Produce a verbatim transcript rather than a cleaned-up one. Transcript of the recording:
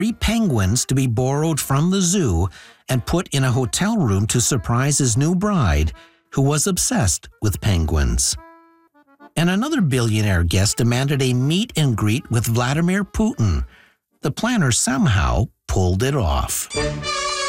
three penguins to be borrowed from the zoo and put in a hotel room to surprise his new bride, who was obsessed with penguins. And another billionaire guest demanded a meet and greet with Vladimir Putin. The planner somehow pulled it off.